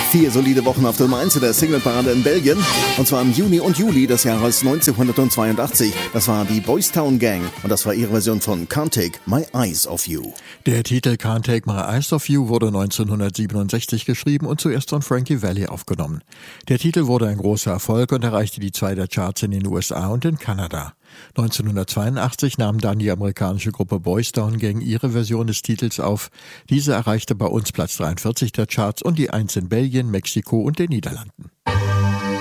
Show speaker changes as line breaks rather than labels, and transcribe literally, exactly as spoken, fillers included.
Vier solide Wochen auf der Nummer eins in der Singleparade in Belgien. Und zwar im Juni und Juli des Jahres neunzehnhundertzweiundachtzig. Das war die Boys Town Gang. Und das war ihre Version von Can't Take My Eyes Off You.
Der Titel Can't Take My Eyes Off You wurde neunzehnhundertsiebenundsechzig geschrieben und zuerst von Frankie Valli aufgenommen. Der Titel wurde ein großer Erfolg und erreichte die zwei der Charts in den U S A und in Kanada. neunzehnhundertzweiundachtzig nahm dann die amerikanische Gruppe Boys Town Gang ihre Version des Titels auf. Diese erreichte bei uns Platz dreiundvierzig der Charts und die eins in Belgien, Mexiko und den Niederlanden.